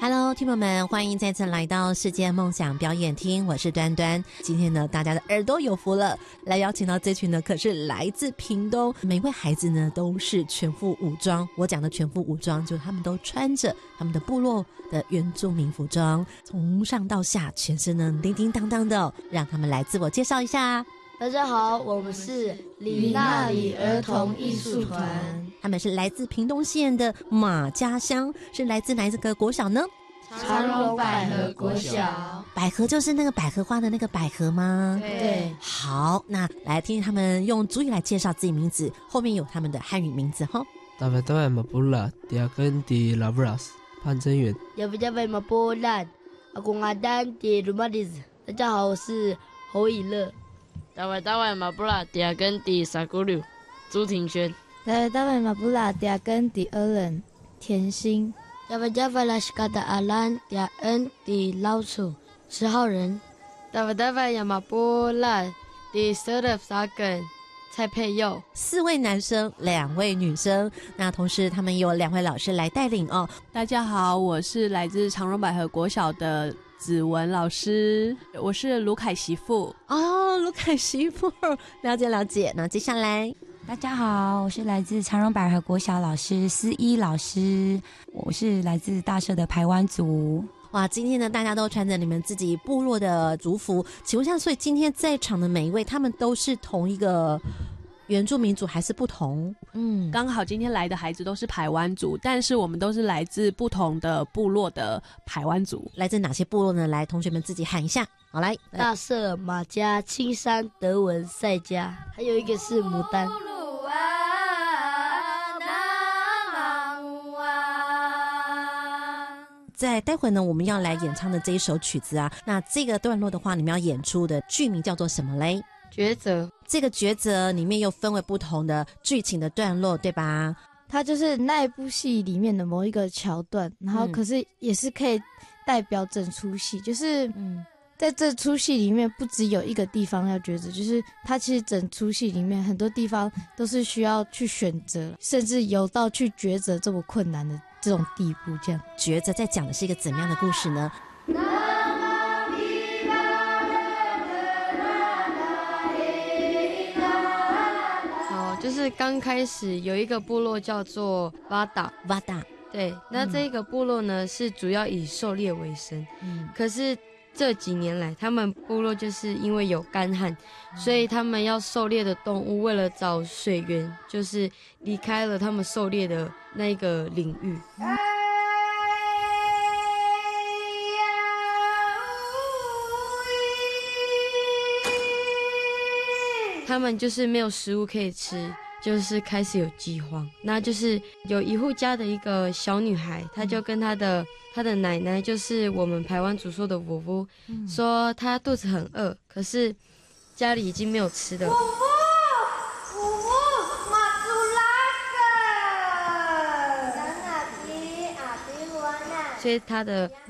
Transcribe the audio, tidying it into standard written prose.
Hello， 听众们，欢迎再次来到世界梦想表演厅，我是端端。今天呢，大家的耳朵有福了，来邀请到这群呢，可是来自屏东，每位孩子呢都是全副武装。我讲的全副武装，就是他们都穿着他们的部落的原住民服装，从上到下全身呢叮叮当当的哦，让他们来自我介绍一下。 大家好，我们是李那里儿童艺术团， 他们是来自屏东县的马家乡，是来自哪一个国小呢？ 长荣百合国小。 百合就是那个百合花的那个百合吗？ 对。 好，那来听他们用族语来介绍自己名字，后面有他们的汉语名字哈。 大家都马布拉，第二根的拉布拉斯潘真远。 大家马布拉，阿公阿丹的鲁马迪斯。大家好，我是侯以乐。 大卫马布拉第二根的萨古柳朱庭轩。 大卫马布拉第二根的尔人甜心。 Java拉西卡达阿兰第二恩的老楚10号人。 大卫亚马布拉第12萨根蔡佩佑。 4位男生2位女生，那同时他们有2位老师来带领哦。 大家好，我是来自长荣百合国小的子文老师，我是卢凯媳妇。 哦，卢凯媳妇，了解了解。那接下来， 大家好，我是来自长荣百合国小老师思依老师，我是来自大社的排湾族。 哇，今天呢，大家都穿着你们自己部落的族服，请问一下，所以今天在场的每一位，他们都是同一个原住民族还是不同？ 刚好今天来的孩子都是排湾族，但是我们都是来自不同的部落的排湾族。 来自哪些部落呢？来，同学们自己喊一下。好，来， 大社、马家、青山、德文、赛家，还有一个是牡丹。 在待会呢，我们要来演唱的这一首曲子啊，那这个段落的话，你们要演出的剧名叫做什么嘞？ 抉择。 这个抉择里面又分为不同的剧情的段落，对吧？ 它就是那一部戏里面的某一个桥段，然后可是也是可以代表整出戏，就是在这出戏里面不只有一个地方要抉择，就是它其实整出戏里面很多地方都是需要去选择，甚至有到去抉择这么困难的这种地步。这样抉择在讲的是一个怎么样的故事呢？ 就是刚开始有一个部落叫做瓦达，对，那这个部落呢是主要以狩猎为生，可是这几年来他们部落就是因为有干旱，所以他们要狩猎的动物为了找水源，就是离开了他们狩猎的那个领域。他们就是没有食物可以吃，就是开始有饥荒。那就是有一户家的一个小女孩，她就跟她的奶奶，就是我们排湾族说的伯伯，说她肚子很饿，可是家里已经没有吃的。所以她的